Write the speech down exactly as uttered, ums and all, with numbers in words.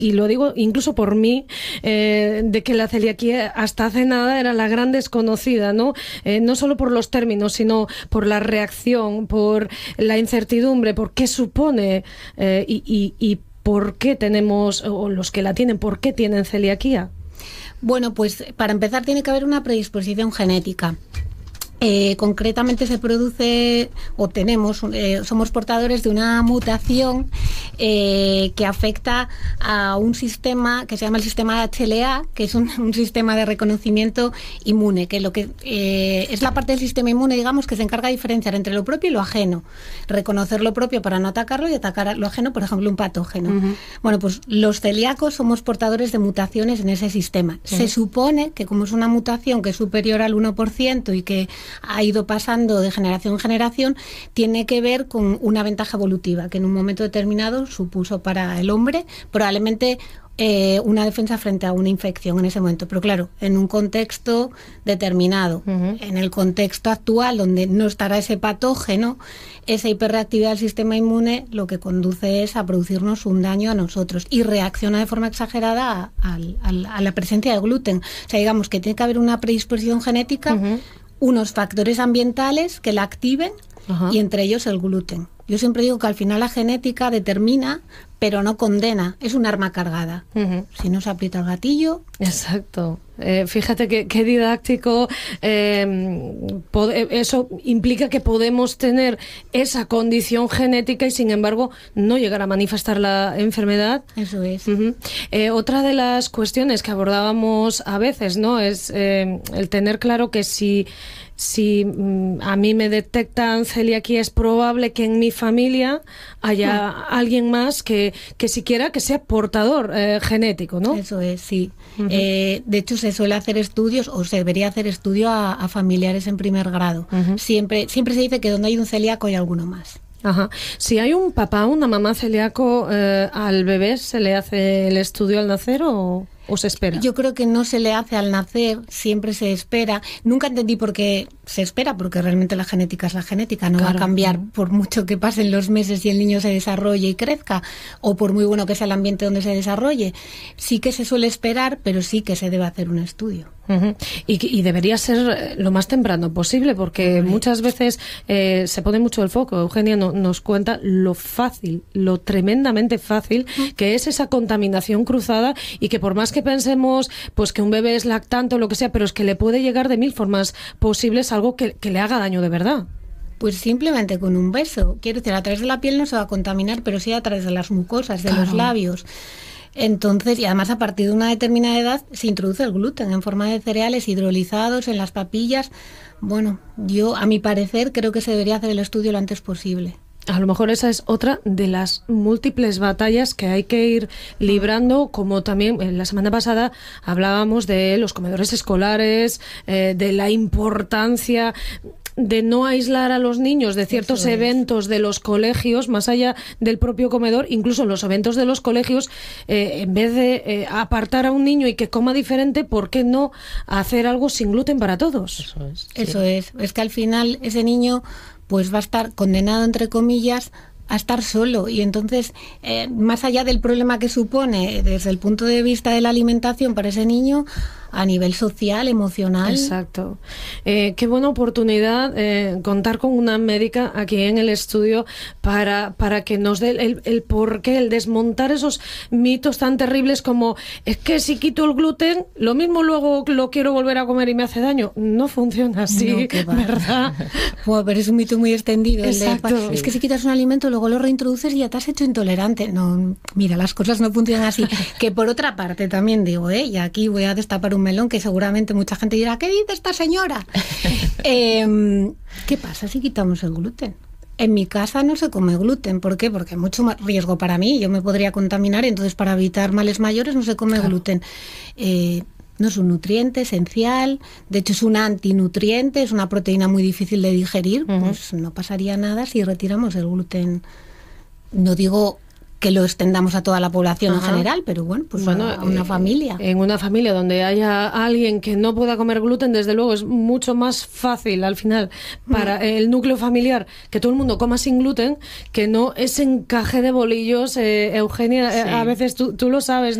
y lo digo incluso por mí, eh, de que la celiaquía hasta hace nada era la gran desconocida, ¿no? Eh, no solo por los términos, sino por la reacción, por la incertidumbre, por qué supone eh, y, y, y por qué tenemos, o los que la tienen, por qué tienen celiaquía. Bueno, pues para empezar tiene que haber una predisposición genética. Eh, concretamente se produce o tenemos, eh, somos portadores de una mutación eh, que afecta a un sistema que se llama el sistema H L A, que es un, un sistema de reconocimiento inmune, que lo que eh, es la parte del sistema inmune, digamos, que se encarga de diferenciar entre lo propio y lo ajeno, reconocer lo propio para no atacarlo y atacar lo ajeno, por ejemplo, un patógeno. Uh-huh. Bueno, pues los celíacos somos portadores de mutaciones en ese sistema. Uh-huh. Se supone que como es una mutación que es superior al uno por ciento y que ha ido pasando de generación en generación, tiene que ver con una ventaja evolutiva que en un momento determinado supuso para el hombre probablemente eh, una defensa frente a una infección en ese momento. Pero claro, en un contexto determinado, uh-huh. en el contexto actual donde no estará ese patógeno, esa hiperreactividad del sistema inmune lo que conduce es a producirnos un daño a nosotros y reacciona de forma exagerada a, a, a la presencia de gluten. O sea, digamos que tiene que haber una predisposición genética, uh-huh. unos factores ambientales que la activen, ajá. y entre ellos el gluten. Yo siempre digo que al final la genética determina, pero no condena. Es un arma cargada. Uh-huh. Si no se aprieta el gatillo... Exacto. Eh, fíjate que, qué didáctico. Eh, pod- eso implica que podemos tener esa condición genética y, sin embargo, no llegar a manifestar la enfermedad. Eso es. Uh-huh. Eh, otra de las cuestiones que abordábamos a veces, ¿no?, es eh, el tener claro que si... Si mm, a mí me detectan celiaquía, es probable que en mi familia haya mm. alguien más que, que siquiera que sea portador eh, genético, ¿no? Eso es, sí. Uh-huh. Eh, de hecho, se suele hacer estudios, o se debería hacer estudio a, a familiares en primer grado. Uh-huh. Siempre, siempre se dice que donde hay un celíaco hay alguno más. Ajá. Si hay un papá o una mamá celíaco, eh, ¿al bebé se le hace el estudio al nacer o...? ¿O se espera? Yo creo que no se le hace al nacer, siempre se espera. Nunca entendí por qué se espera, porque realmente la genética es la genética, no claro. va a cambiar por mucho que pasen los meses y el niño se desarrolle y crezca, o por muy bueno que sea el ambiente donde se desarrolle. Sí que se suele esperar, pero sí que se debe hacer un estudio. Uh-huh. Y, y debería ser lo más temprano posible, porque uh-huh. muchas veces eh, se pone mucho el foco. Eugenia no, nos cuenta lo fácil, lo tremendamente fácil uh-huh. que es esa contaminación cruzada, y que por más que pensemos pues que un bebé es lactante o lo que sea, pero es que le puede llegar de mil formas posibles algo que, que le haga daño de verdad. Pues simplemente con un beso. Quiero decir, a través de la piel no se va a contaminar, pero sí a través de las mucosas, de claro. los labios. Entonces, y además a partir de una determinada edad se introduce el gluten en forma de cereales hidrolizados en las papillas. Bueno, yo a mi parecer creo que se debería hacer el estudio lo antes posible. A lo mejor esa es otra de las múltiples batallas que hay que ir librando, como también la semana pasada hablábamos de los comedores escolares, eh, de la importancia de no aislar a los niños de ciertos eventos de los colegios, más allá del propio comedor. Incluso en los eventos de los colegios, eh, en vez de eh, apartar a un niño y que coma diferente, ¿por qué no hacer algo sin gluten para todos? Eso es. Sí. Eso es. Es que al final ese niño pues va a estar condenado, entre comillas, a estar solo, y entonces eh, más allá del problema que supone desde el punto de vista de la alimentación para ese niño, a nivel social, emocional. Exacto. Eh, qué buena oportunidad eh, contar con una médica aquí en el estudio para, para que nos dé el, el porqué, el desmontar esos mitos tan terribles como es que si quito el gluten, lo mismo luego lo quiero volver a comer y me hace daño. No funciona así, no, ¿verdad? Bueno, pero es un mito muy extendido. Exacto. El de, es que si quitas un alimento, luego lo reintroduces y ya te has hecho intolerante. No, mira, las cosas no funcionan así. Que por otra parte también digo, ¿eh? Y aquí voy a destapar un melón que seguramente mucha gente dirá, ¿qué dice esta señora? eh, ¿Qué pasa si quitamos el gluten? En mi casa no se come gluten. ¿Por qué? Porque hay mucho más riesgo para mí. Yo me podría contaminar, entonces para evitar males mayores no se come claro. gluten. Eh, no es un nutriente esencial, de hecho es un antinutriente, es una proteína muy difícil de digerir, uh-huh. pues no pasaría nada si retiramos el gluten. No digo que lo extendamos a toda la población Ajá. en general, pero bueno, pues bueno, a, a una eh, familia. En una familia donde haya alguien que no pueda comer gluten, desde luego es mucho más fácil al final para mm. el núcleo familiar que todo el mundo coma sin gluten, que no ese encaje de bolillos, eh, Eugenia, sí. a veces tú, tú lo sabes,